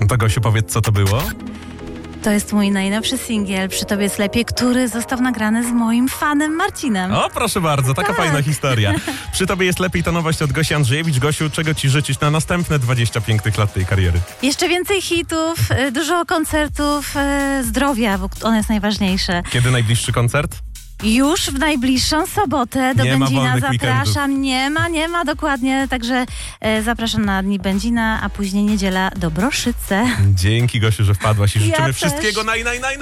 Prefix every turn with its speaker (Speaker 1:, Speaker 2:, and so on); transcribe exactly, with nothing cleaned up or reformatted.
Speaker 1: to Gosiu, powiedz, co to było?
Speaker 2: To jest mój najnowszy singiel Przy Tobie jest lepiej, który został nagrany z moim fanem Marcinem.
Speaker 1: O, proszę bardzo, taka
Speaker 2: Tak.
Speaker 1: fajna historia. Przy Tobie jest lepiej, to nowość od Gosi Andrzejewicz. Gosiu, czego Ci życzyć na następne dwadzieścia pięknych lat tej kariery?
Speaker 2: Jeszcze więcej hitów, y, dużo koncertów, y, zdrowia, bo ono jest najważniejsze.
Speaker 1: Kiedy najbliższy koncert?
Speaker 2: Już w najbliższą sobotę do
Speaker 1: Nie ma
Speaker 2: Będzina
Speaker 1: wolnych
Speaker 2: zapraszam.
Speaker 1: weekendów.
Speaker 2: Nie ma, nie ma, dokładnie. Także e, zapraszam na Dni Będzina, a później niedziela do Broszyce.
Speaker 1: Dzięki, Gosiu, że wpadłaś i
Speaker 2: Ja
Speaker 1: życzymy
Speaker 2: też.
Speaker 1: wszystkiego naj, naj, naj,